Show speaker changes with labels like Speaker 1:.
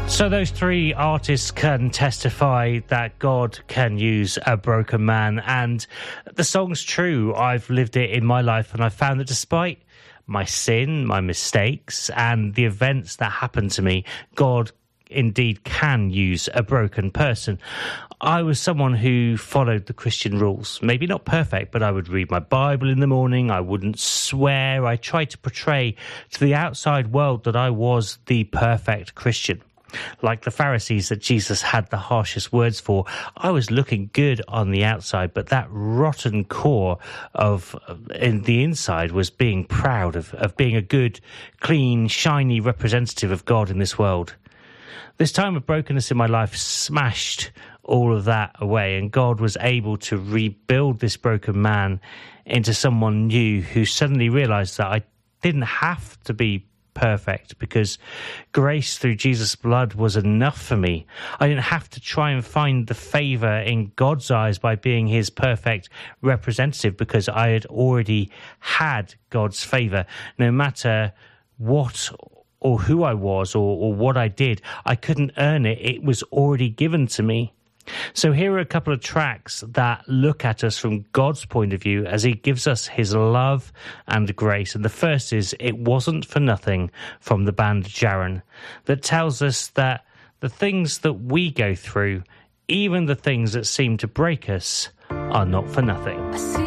Speaker 1: So those three artists can testify that God can use a broken man, and the song's true. I've lived it in my life, and I've found that despite my sin, my mistakes, and the events that happened to me, God indeed can use a broken person. I was someone who followed the Christian rules. Maybe not perfect, but I would read my Bible in the morning. I wouldn't swear. I tried to portray to the outside world that I was the perfect Christian. Like the Pharisees that Jesus had the harshest words for, I was looking good on the outside, but that rotten core of in the inside was being proud of being a good, clean, shiny representative of God in this world. This time of brokenness in my life smashed all of that away, and God was able to rebuild this broken man into someone new who suddenly realized that I didn't have to be perfect because grace through Jesus' blood was enough for me. I didn't have to try and find the favor in God's eyes by being his perfect representative because I had already had God's favor. No matter what or who I was or what I did, I couldn't earn it. It was already given to me. So here are a couple of tracks that look at us from God's point of view as he gives us his love and grace. And the first is It Wasn't for Nothing from the band Jaron, that tells us that the things that we go through, even the things that seem to break us, are not for nothing.